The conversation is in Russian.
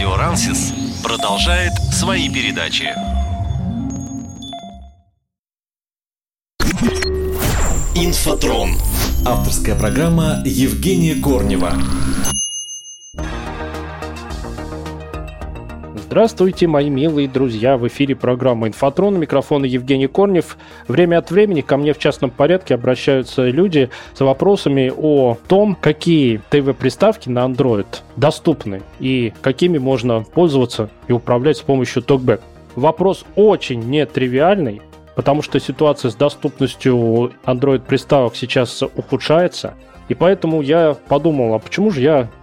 Радио Рансис продолжает свои передачи. Инфотрон. Авторская программа Евгения Корнева. Здравствуйте, мои милые друзья! В эфире программа «Инфотрон», у микрофона Евгений Корнев. Время от времени ко мне в частном порядке обращаются люди с вопросами о том, какие ТВ-приставки на Android доступны и какими можно пользоваться и управлять с помощью TalkBack. Вопрос очень нетривиальный, потому что ситуация с доступностью Android-приставок сейчас ухудшается. И поэтому я подумал, а почему же я